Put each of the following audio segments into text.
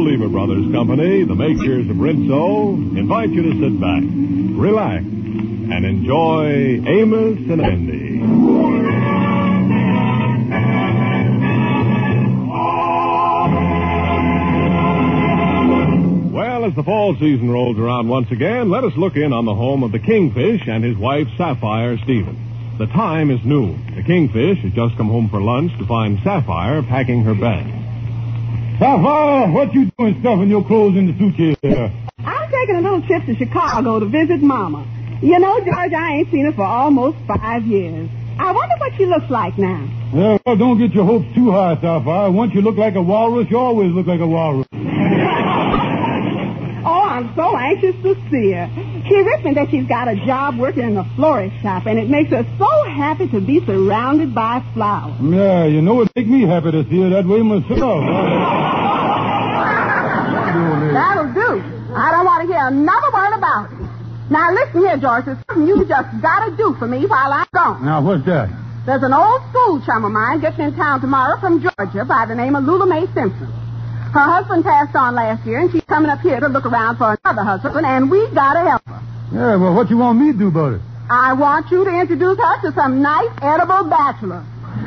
Lever Brothers Company, the makers of Rinso, invite you to sit back, relax, and enjoy Amos and Andy. Well, as the fall season rolls around once again, let us look in on the home of the Kingfish and his wife, Sapphire Stevens. The time is noon. The Kingfish has just come home for lunch to find Sapphire packing her bag. Sapphire, what you doing stuffing your clothes in the suitcase there? I'm taking a little trip to Chicago to visit Mama. You know, George, I ain't seen her for almost 5 years. I wonder what she looks like now. Yeah, well, don't get your hopes too high, Sapphire. Once you look like a walrus, you always look like a walrus. Oh, I'm so anxious to see her. She wrote me that she's got a job working in a florist shop, and it makes her so happy to be surrounded by flowers. Yeah, you know it makes me happy to see her that way myself. That'll do. I don't want to hear another word about it. Now, listen here, George. There's something you just got to do for me while I'm gone. Now, what's that? There's an old school chum of mine getting in town tomorrow from Georgia by the name of Lula Mae Simpson. Her husband passed on last year, and she's coming up here to look around for another husband, and we got to help her. Yeah, well, what you want me to do about it? I want you to introduce her to some nice, edible bachelor.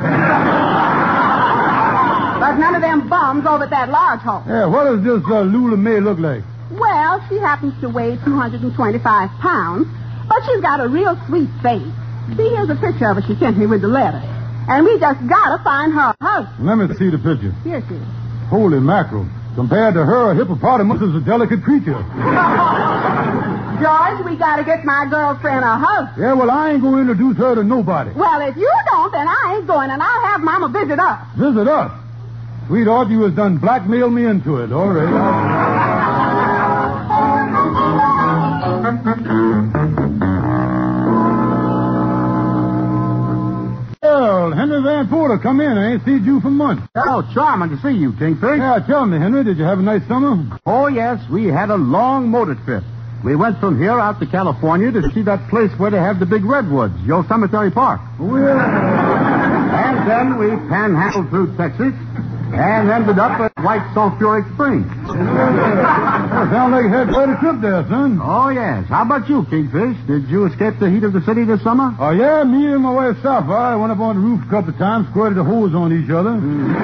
But none of them bums over at that large hall. Yeah, what does this Lula Mae look like? Well, she happens to weigh 225 pounds, but she's got a real sweet face. See, here's a picture of her she sent me with the letter. And we just got to find her husband. Let me see the picture. Here she is. Holy mackerel. Compared to her, a hippopotamus is a delicate creature. George, we got to get my girlfriend a husband. Yeah, well, I ain't going to introduce her to nobody. Well, if you don't, then I ain't going, and I'll have Mama visit us. Visit us? Sweetheart, you has done blackmailed me into it. All right. Well, Henry Van Porter, come in. I ain't seen you for months. Oh, charming to see you, Kingfish. Yeah, tell me, Henry, did you have a nice summer? Oh, yes, we had a long motor trip. We went from here out to California to see that place where they have the big redwoods, Yosemite Park. Well... And then we panhandled through Texas and ended up at White Sulphuric Springs. Sounds like you had quite a trip there, son. Oh, yes. How about you, Kingfish? Did you escape the heat of the city this summer? Oh, yeah, me and my wife Sapphire went up on the roof a couple of times, squirted the hose on each other.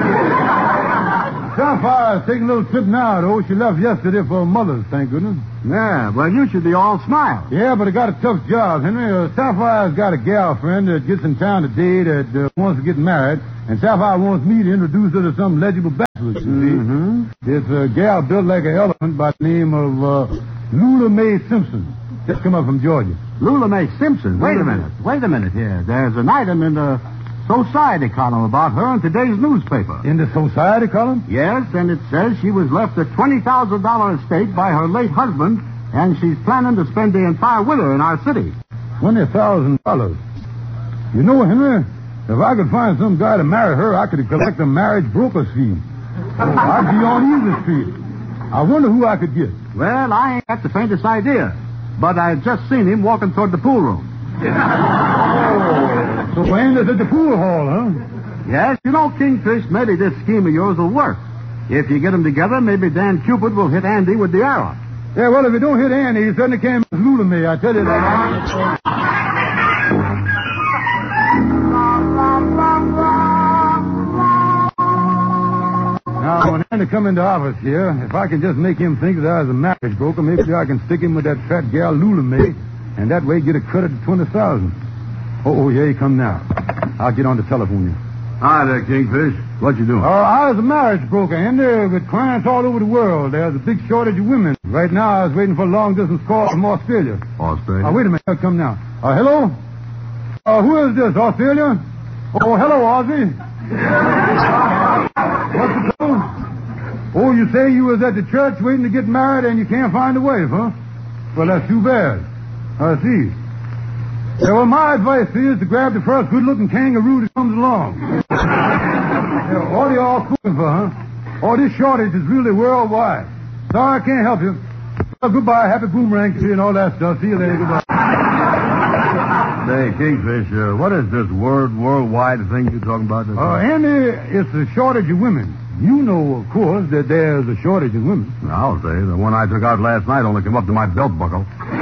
Sapphire's taking a little trip now, though. She left yesterday for her mother's, thank goodness. Yeah, well, you should be all smile. Yeah, but I got a tough job, Henry. Sapphire's got a gal friend that gets in town today that wants to get married, and Sapphire wants me to introduce her to some legible bachelors, you see. It's a gal built like an elephant by the name of Lula Mae Simpson. Just come up from Georgia. Lula Mae Simpson? Wait a minute here. There's an item in the Society column about her in today's newspaper. In the Society column? Yes, and it says she was left a $20,000 estate by her late husband, and she's planning to spend the entire winter in our city. $20,000. You know, Henry, if I could find some guy to marry her, I could collect a marriage broker's fee. I'd be on Easy Street. I wonder who I could get. Well, I ain't got the faintest idea, but I've just seen him walking toward the pool room. So Andy's at the pool hall, huh? Yes, you know, Kingfish, maybe this scheme of yours will work. If you get them together, maybe Dan Cupid will hit Andy with the arrow. Yeah, well, if he don't hit Andy, he certainly can't miss Lula Mae, I tell you that. Now, when Andy come into office here, if I can just make him think that I was a marriage broker, maybe I can stick him with that fat gal Lula Mae, and that way get a credit of $20,000. Oh, yeah, he come now. I'll get on the telephone here. Hi there, Kingfish. What you doing? I was a marriage broker, Andy, with clients all over the world. There's a big shortage of women. Right now, I was waiting for a long-distance call from Australia. Australia? Wait a minute. I'll come now. Hello? Who is this, Australia? Oh, hello, Ozzy. What's the trouble? Oh, you say you was at the church waiting to get married and you can't find a wife, huh? Well, that's too bad. I see. Yeah, well, my advice is to grab the first good-looking kangaroo that comes along. Yeah, what are you all cooking for, huh? Oh, this shortage is really worldwide. Sorry, I can't help you. Well, goodbye. Happy boomerang to you and all that stuff. See you later. Goodbye. Say, Kingfish, what is this worldwide thing you're talking about? Andy, it's a shortage of women. You know, of course, that there's a shortage of women. I'll say. The one I took out last night only came up to my belt buckle.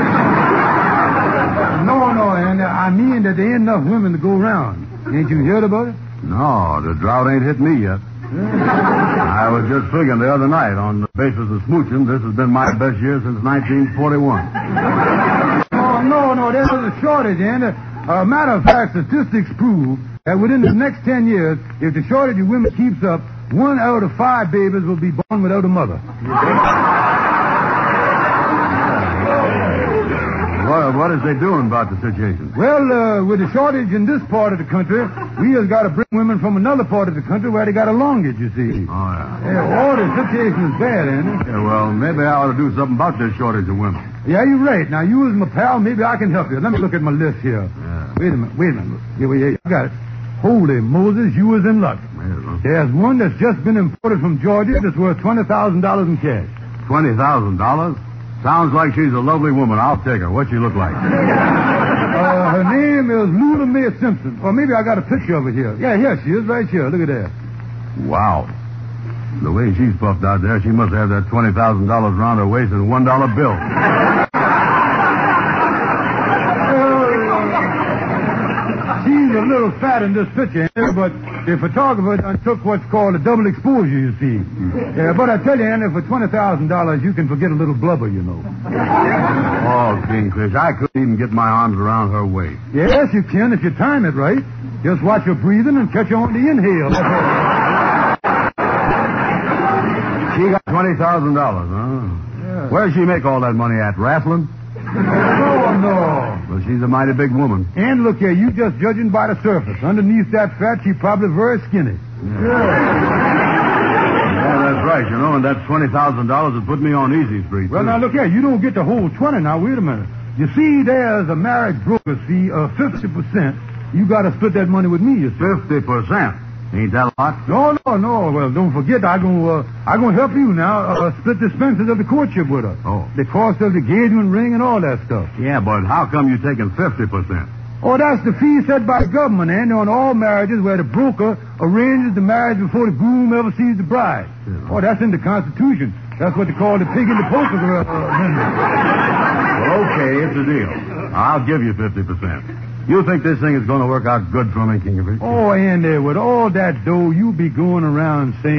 No, Andy. I mean that there ain't enough women to go around. Ain't you heard about it? No, the drought ain't hit me yet. I was just figuring the other night, on the basis of smooching, this has been my best year since 1941. No, there's a shortage, Andy. Matter of fact, statistics prove that within the next 10 years, if the shortage of women keeps up, 1 out of 5 babies will be born without a mother. What is they doing about the situation? Well, with the shortage in this part of the country, we has got to bring women from another part of the country where they got a longage, you see. Oh, yeah. All the situation is bad, Andy. Yeah, well, maybe I ought to do something about this shortage of women. Yeah, you're right. Now, you as my pal, maybe I can help you. Let me look at my list here. Yeah. Wait a minute. Yeah, I got it. Holy Moses, you was in luck. Yeah. There's one that's just been imported from Georgia that's worth $20,000 in cash. $20,000? Sounds like she's a lovely woman. I'll take her. What's she look like? Her name is Lula Mae Simpson. Or maybe I got a picture of her here. Yeah, here she is, right here. Look at that. Wow. The way she's puffed out there, she must have that $20,000 around her waist in a $1 bill. She's a little fat in this picture, but the photographer done took what's called a double exposure, you see. Yeah, but I tell you, Andy, for $20,000, you can forget a little blubber, you know. Oh, Kingfish, I couldn't even get my arms around her waist. Yes, you can if you time it right. Just watch your breathing and catch on the inhale. She got $20,000, huh? Yeah. Where does she make all that money at? Raffling? No. Well, she's a mighty big woman. And look here, you just judging by the surface. Underneath that fat, she's probably very skinny. Yeah, that's right, you know, and that $20,000 would put me on easy street. Well, now, look here, you don't get the whole 20 now. Wait a minute. You see, there's a marriage broker fee of 50%. You got to split that money with me, you see. 50%? Ain't that a lot? No. Well, don't forget, I'm gonna help you now. Split the expenses of the courtship with her. Oh. The cost of the engagement ring and all that stuff. Yeah, but how come you taking 50%? Oh, that's the fee set by the government, and on all marriages where the broker arranges the marriage before the groom ever sees the bride. Yeah. Oh, that's in the Constitution. That's what they call the pig in the poker amendment. Well, okay, it's a deal. I'll give you 50%. You think this thing is going to work out good for me, Kingfish? Oh, Andy, with all that dough, you be going around saying